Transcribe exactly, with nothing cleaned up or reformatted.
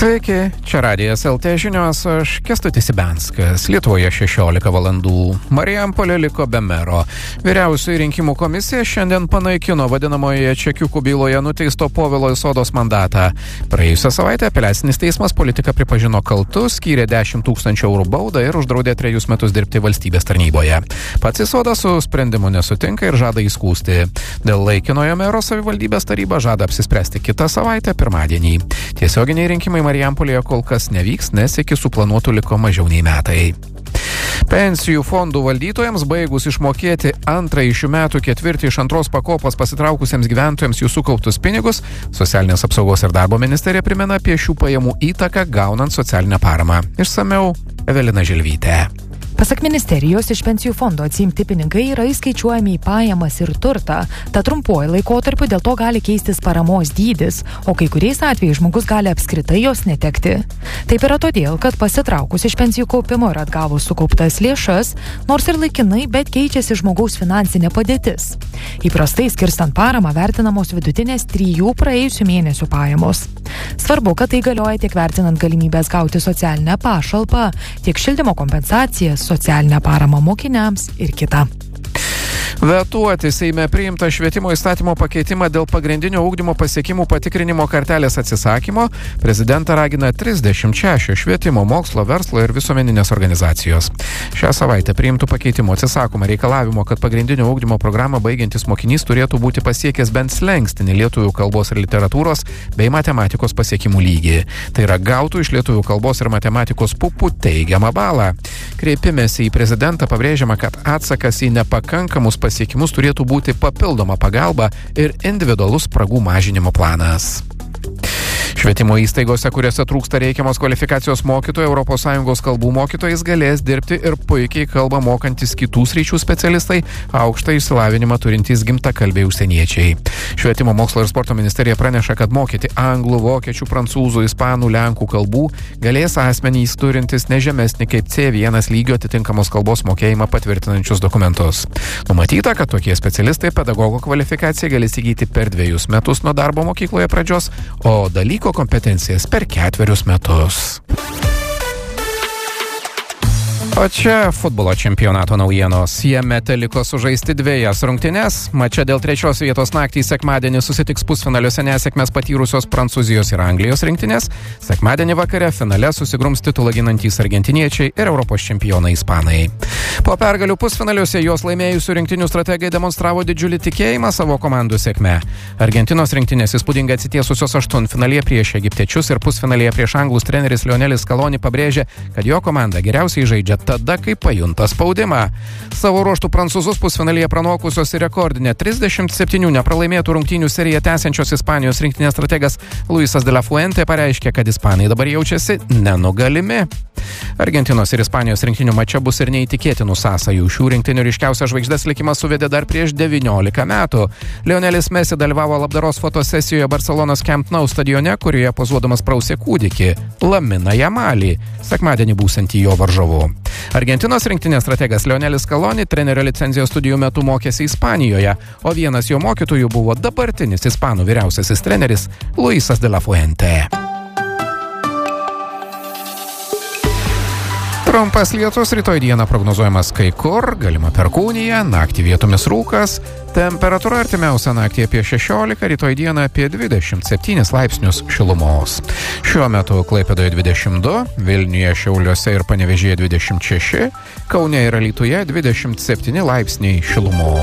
Sveiki, čia Radijas L T žinios, aš Kęstutis Ibenskas. Lietuvoje šešiolika valandų. Marijampolė liko be mero. Vyriausioji rinkimų komisija šiandien panaikino vadinamoje čekiukų byloje nuteisto Povilo Isodos mandatą. Praėjusią savaitę apeliacinis teismas politiką pripažino kaltu, skyrė dešimt tūkstančių eurų baudą ir uždraudė trejus metus dirbti valstybės tarnyboje. Pats Isodas su sprendimu nesutinka ir žada įskųsti. Dėl laikinojo mero savivaldybės taryba žada apsispręsti kitą savaitę pirmadienį. Tiesioginiai rinkimai Marijampolėje kol kas nevyks, nes iki suplanuotų liko mažiau nei metai. Pensijų fondų valdytojams baigus išmokėti antrąjį šių metų ketvirtį iš antros pakopos pasitraukusiems gyventojams jų sukauptus pinigus, Socialinės apsaugos ir darbo ministerija primena apie šių pajamų įtaką gaunant socialinę paramą. Išsamiau Evelina Žilvytė. Pasak ministerijos, iš pensijų fondo atsiimti pinigai yra įskaičiuojami į pajamas ir turtą, tad trumpuoju laikotarpiu dėl to gali keistis paramos dydis, o kai kuriais atvejais žmogus gali apskritai jos netekti. Taip yra todėl, kad pasitraukus iš pensijų kaupimo ir atgavus sukauptas lėšas, nors ir laikinai, bet keičiasi žmogaus finansinė padėtis. Įprastai skirstant paramą vertinamos vidutinės trijų praėjusių mėnesių pajamos. Svarbu, kad tai galioja tiek vertinant galimybės gauti socialinę pašalpą, tiek šildymo kompensacijas, socialinę paramą mokiniams ir kita. Vetuoti Seime priimtą švietimo įstatymo pakeitimą dėl pagrindinio ugdymo pasiekimų patikrinimo kartelės atsisakymo prezidentą ragina trisdešimt šešios švietimo, mokslo, verslo ir visuomeninės organizacijos. Šią savaitę priimtų pakeitimų atsisakoma reikalavimo, kad pagrindinio ugdymo programą baigiantis mokinys turėtų būti pasiekęs bent slenkstinį lietuvių kalbos ir literatūros bei matematikos pasiekimų lygį. Tai yra gautų iš lietuvių kalbos ir matematikos pupų teigiamą balą. Kreipimėsi į prezidentą pabrėžiama, kad atsakas į nepakankamus pasiekimus turėtų būti papildoma pagalba ir individualus spragų mažinimo planas. Švietimo įstaigose, kuriuose trūksta reikiamos kvalifikacijos mokytojų, Europos Sąjungos kalbų mokytojais galės dirbti ir puikiai kalbą mokantis kitų sričių specialistai, aukštą išsilavinimą turintys gimtakalbiai užsieniečiai. Švietimo mokslo ir sporto ministerija praneša, kad mokyti anglų, vokiečių, prancūzų, ispanų, lenkų kalbų galės asmenys turintys nežemesnį kaip C vienas lygio atitinkamos kalbos mokėjimą patvirtinančius dokumentus. Numatyta, kad tokie specialistai pedagogo kvalifikaciją galės įgyti per dviejus metus nuo darbo mokykloje pradžios, o dalyko kompetencijas per ketverius metus. O čia futbolo čempionato naujienos. Jame teliko sužaisti dviejas rungtynes. Mače dėl trečios vietos naktį sekmadienį susitiks pusfinaliuose nesėkmės patyrusios Prancūzijos ir Anglijos rinktinės. Sekmadienį vakare finale susigrums titulą ginantys argentiniečiai ir Europos čempionai ispanai. Po pergalių pusfinaliuose jos laimėjusių rinktinių strategai demonstravo didžiulį tikėjimą savo komandų sėkme. Argentinos rinktinės įspūdingai atsitiesusios aštuntfinalyje prieš egiptiečius ir pusfinalyje prieš anglus treneris Lionelis Scaloni pabrėžė, kad jo komanda geriausiai žaidžia tada, kai pajunta spaudimą. Savo ruoštų prancūzus pusfinalyje pranokusios ir rekordinė trisdešimt septynių nepralaimėtų rungtynių seriją tęsiančios Ispanijos rinktinės strategas Luisas de la Fuente pareiškė, kad ispanai dabar jaučiasi nenugalimi. Argentinos ir Ispanijos rinktinių mače bus ir neįtikėtinų sąsajų. Šių rinktinių ryškiausias žvaigždes likimas suvedė dar prieš devyniolika metų. Lionelis Messi dalyvavo labdaros fotosesijoje Barcelonos Camp Nou stadione, kurioje pozuodamas prausė kūdikį Laminą Jamalį, sekmadienį būsiantį jo varžovu. Argentinos rinktinės strategas Lionelis Scaloni trenerio licenzijos studijų metu mokėsi Ispanijoje, o vienas jo mokytojų buvo dabartinis ispanų vyriausiasis treneris Luisas de la Fuente. Trumpas lietus, rytoj dieną prognozuojamas kai kur, galima perkūnija, naktį vietomis rūkas, temperatūra artimiausią naktį apie šešiolika, rytoj dieną apie dvidešimt septynis laipsnius šilumos. Šiuo metu Klaipėdoje dvidešimt du, Vilniuje, Šiauliuose ir Panevėžyje dvidešimt šeši, Kaune ir Alytuje dvidešimt septyni laipsniai šilumos.